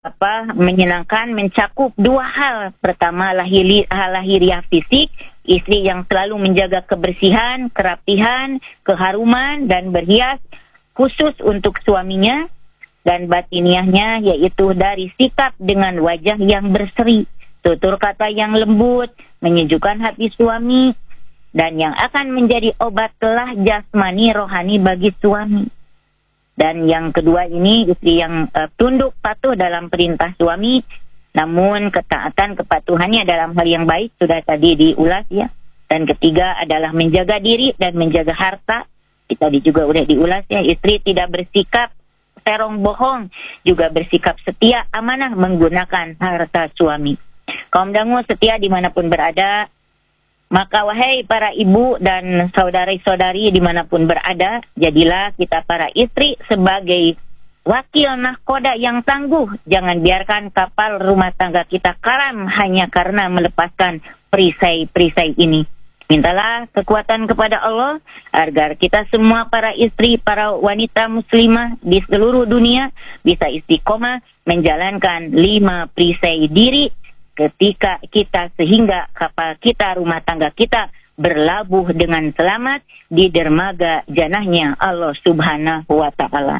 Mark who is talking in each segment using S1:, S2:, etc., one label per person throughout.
S1: menyenangkan, mencakup dua hal. Pertama, lahiriah fisik, istri yang selalu menjaga kebersihan, kerapihan, keharuman dan berhias khusus untuk suaminya. Dan batiniahnya yaitu dari sikap dengan wajah yang berseri, tutur kata yang lembut, menyejukkan hati suami, dan yang akan menjadi obat telah jasmani rohani bagi suami. Dan yang kedua ini, istri yang tunduk patuh dalam perintah suami, namun ketaatan kepatuhannya dalam hal yang baik sudah tadi diulas ya. Dan ketiga adalah menjaga diri dan menjaga harta. Tadi juga udah diulas ya, istri tidak bersikap terong bohong, juga bersikap setia amanah menggunakan harta suami. Kaum dangu setia dimanapun berada, maka wahai para ibu dan saudari-saudari dimanapun berada, jadilah kita para istri sebagai wakil nahkoda yang tangguh. Jangan biarkan kapal rumah tangga kita karam hanya karena melepaskan perisai-perisai ini. Mintalah kekuatan kepada Allah agar kita semua para istri, para wanita muslimah di seluruh dunia bisa istiqomah menjalankan 5 perisai diri ketika kita, sehingga kapal kita, rumah tangga kita berlabuh dengan selamat di dermaga janahnya Allah Subhanahu wa Ta'ala.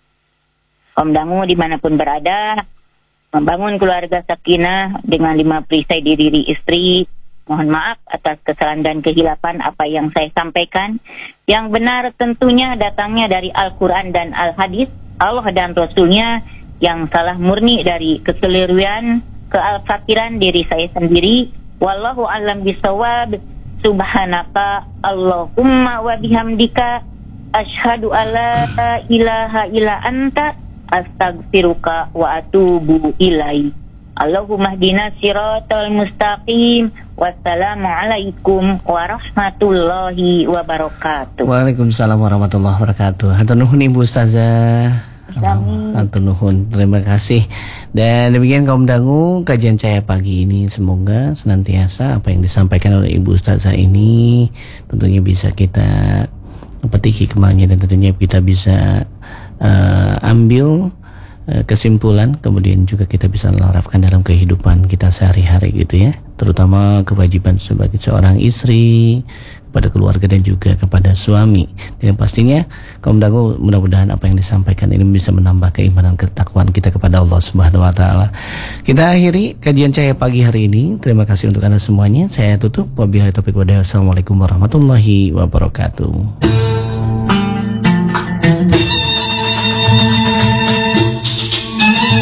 S1: Om dangu dimanapun berada, membangun keluarga sakinah dengan 5 perisai di diri istri. Mohon maaf atas kesalahan dan kehilapan apa yang saya sampaikan. Yang benar tentunya datangnya dari Al-Quran dan Al-Hadis, Allah dan Rasulnya. Yang salah murni dari kekeliruan, kealfakiran diri saya sendiri. Wallahu a'lam bishawab. Subhanaka Allahumma wa bihamdika asyhadu alla ilaha illa anta astaghfiruka wa atubu ilaik. Allahumma hdina siratal mustaqim. Wassalamualaikum warahmatullahi wabarakatuh.
S2: Waalaikumsalam warahmatullahi wabarakatuh. Hatur nuhun Ibu Ustazah. Hatur nuhun, terima kasih. Dan demikian kaum dangu kajian Cahaya Pagi ini, semoga senantiasa apa yang disampaikan oleh Ibu Ustazah ini tentunya bisa kita petik hikmahnya, dan tentunya kita bisa ambil kesimpulan, kemudian juga kita bisa menerapkan dalam kehidupan kita sehari-hari gitu ya, terutama kewajiban sebagai seorang istri kepada keluarga dan juga kepada suami. Dan pastinya kaum dangu, mudah-mudahan apa yang disampaikan ini bisa menambah keimanan ketakwaan kita kepada Allah Subhanahu wa Ta'ala. Kita akhiri kajian Cahaya Pagi hari ini. Terima kasih untuk Anda semuanya. Saya tutup, wabillahi taufiq walhidayah. Assalamualaikum warahmatullahi wabarakatuh.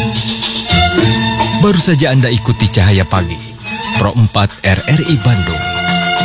S3: Baru saja Anda ikuti Cahaya Pagi, Pro 4 RRI Bandung.